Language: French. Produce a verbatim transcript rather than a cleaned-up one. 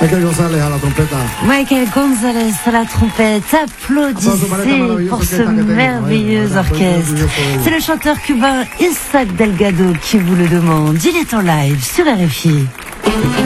Michael Gonzalez à la trompeta. Michael Gonzalez à la trompette. Applaudissez pour ce merveilleux orchestre. C'est le chanteur cubain Isaac Delgado qui vous le demande. Il est en live sur R F I.